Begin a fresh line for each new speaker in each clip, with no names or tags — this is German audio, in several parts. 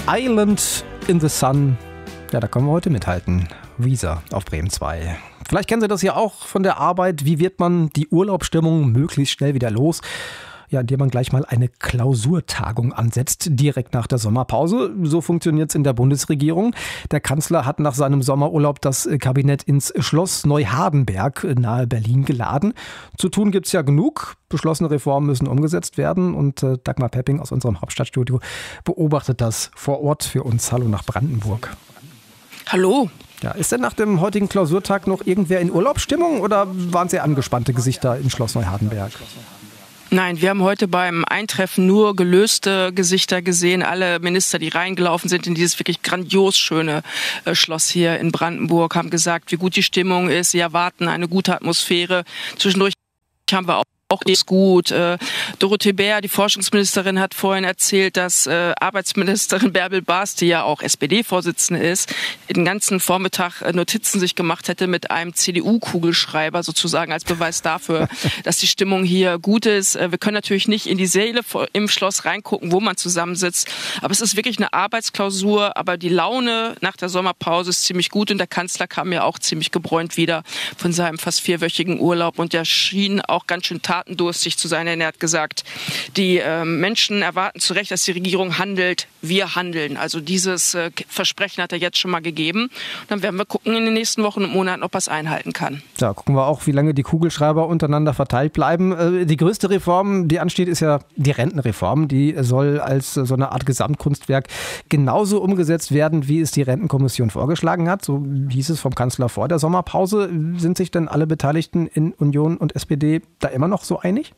Island in the Sun. Ja, da können wir heute mithalten. Weezer auf Bremen 2. Vielleicht kennen Sie das ja auch von der Arbeit. Wie wird man die Urlaubsstimmung möglichst schnell wieder los? Ja, indem man gleich mal eine Klausurtagung ansetzt, direkt nach der Sommerpause. So funktioniert es in der Bundesregierung. Der Kanzler hat nach seinem Sommerurlaub das Kabinett ins Schloss Neuhardenberg nahe Berlin geladen. Zu tun gibt's ja genug. Beschlossene Reformen müssen umgesetzt werden. Und Dagmar Pepping aus unserem Hauptstadtstudio beobachtet das vor Ort für uns. Hallo nach Brandenburg.
Hallo.
Ja, ist denn nach dem heutigen Klausurtag noch irgendwer in Urlaubsstimmung oder waren sehr angespannte Gesichter im Schloss Neuhardenberg?
Nein, wir haben heute beim Eintreffen nur gelöste Gesichter gesehen. Alle Minister, die reingelaufen sind in dieses wirklich grandios schöne Schloss hier in Brandenburg, haben gesagt, wie gut die Stimmung ist. Sie erwarten eine gute Atmosphäre. Zwischendurch haben wir auch ist gut. Dorothee Bär, die Forschungsministerin, hat vorhin erzählt, dass Arbeitsministerin Bärbel Baas, die ja auch SPD-Vorsitzende ist, den ganzen Vormittag Notizen sich gemacht hätte mit einem CDU-Kugelschreiber sozusagen als Beweis dafür, dass die Stimmung hier gut ist. Wir können natürlich nicht in die Säle im Schloss reingucken, wo man zusammensitzt, aber es ist wirklich eine Arbeitsklausur, aber die Laune nach der Sommerpause ist ziemlich gut und der Kanzler kam ja auch ziemlich gebräunt wieder von seinem fast 4-wöchigen Urlaub und der schien auch ganz schön tatendurstig zu sein. Er hat gesagt, die Menschen erwarten zu Recht, dass die Regierung handelt. Wir handeln. Also dieses Versprechen hat er jetzt schon mal gegeben. Und dann werden wir gucken in den nächsten Wochen und Monaten, ob er es einhalten kann.
Ja, gucken wir auch, wie lange die Kugelschreiber untereinander verteilt bleiben. Die größte Reform, die ansteht, ist ja die Rentenreform. Die soll als so eine Art Gesamtkunstwerk genauso umgesetzt werden, wie es die Rentenkommission vorgeschlagen hat. So hieß es vom Kanzler vor der Sommerpause. Sind sich denn alle Beteiligten in Union und SPD da immer noch so einig?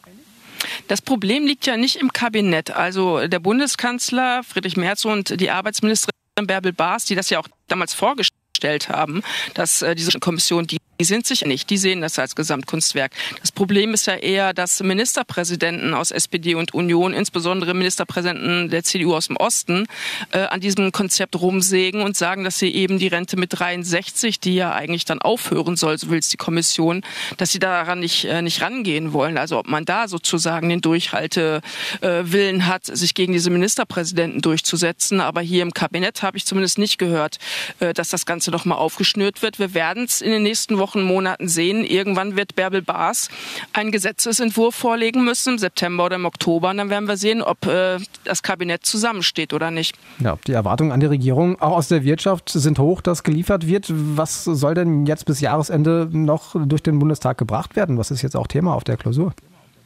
Das Problem liegt ja nicht im Kabinett. Also der Bundeskanzler Friedrich Merz und die Arbeitsministerin Bärbel Baas, die das ja auch damals vorgestellt haben, dass diese Kommission, die sind sich nicht, die sehen das als Gesamtkunstwerk. Das Problem ist ja eher, dass Ministerpräsidenten aus SPD und Union, insbesondere Ministerpräsidenten der CDU aus dem Osten, an diesem Konzept rumsägen und sagen, dass sie eben die Rente mit 63, die ja eigentlich dann aufhören soll, so will es die Kommission, dass sie daran nicht rangehen wollen. Also ob man da sozusagen den Durchhaltewillen hat, sich gegen diese Ministerpräsidenten durchzusetzen. Aber hier im Kabinett habe ich zumindest nicht gehört, dass das Ganze noch mal aufgeschnürt wird. Wir werden es in den nächsten Wochen, Monaten sehen. Irgendwann wird Bärbel Baas einen Gesetzesentwurf vorlegen müssen, im September oder im Oktober. Und dann werden wir sehen, ob das Kabinett zusammensteht oder nicht.
Ja, die Erwartungen an die Regierung, auch aus der Wirtschaft, sind hoch, dass geliefert wird. Was soll denn jetzt bis Jahresende noch durch den Bundestag gebracht werden? Was ist jetzt auch Thema auf der Klausur?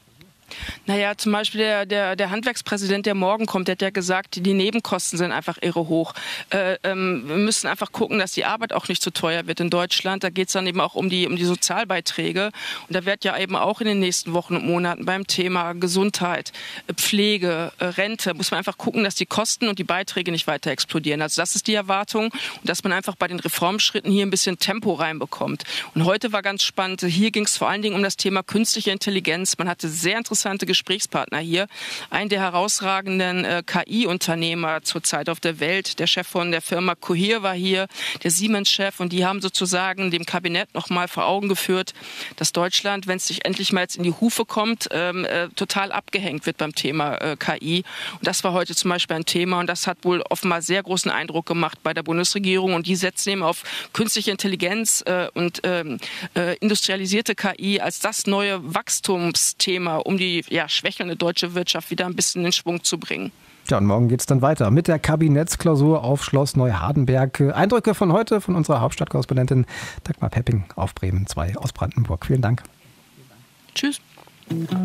Naja, zum Beispiel der Handwerkspräsident, der morgen kommt, der hat ja gesagt, die Nebenkosten sind einfach irre hoch. Wir müssen einfach gucken, dass die Arbeit auch nicht zu teuer wird in Deutschland. Da geht es dann eben auch um die Sozialbeiträge. Und da wird ja eben auch in den nächsten Wochen und Monaten beim Thema Gesundheit, Pflege, Rente, muss man einfach gucken, dass die Kosten und die Beiträge nicht weiter explodieren. Also das ist die Erwartung und dass man einfach bei den Reformschritten hier ein bisschen Tempo reinbekommt. Und heute war ganz spannend, hier ging es vor allen Dingen um das Thema künstliche Intelligenz. Man hatte sehr interessante Gesprächspartner hier. Einen der herausragenden KI-Unternehmer zurzeit auf der Welt, der Chef von der Firma Cohere war hier, der Siemens-Chef, und die haben sozusagen dem Kabinett noch mal vor Augen geführt, dass Deutschland, wenn es sich endlich mal jetzt in die Hufe kommt, total abgehängt wird beim Thema KI. Und das war heute zum Beispiel ein Thema und das hat wohl offenbar sehr großen Eindruck gemacht bei der Bundesregierung und die setzen eben auf künstliche Intelligenz und industrialisierte KI als das neue Wachstumsthema, um die schwächelnde deutsche Wirtschaft wieder ein bisschen in Schwung zu bringen.
Ja, und morgen geht es dann weiter mit der Kabinettsklausur auf Schloss Neuhardenberg. Eindrücke von heute von unserer Hauptstadtkorrespondentin Dagmar Pepping auf Bremen 2 aus Brandenburg. Vielen Dank.
Tschüss.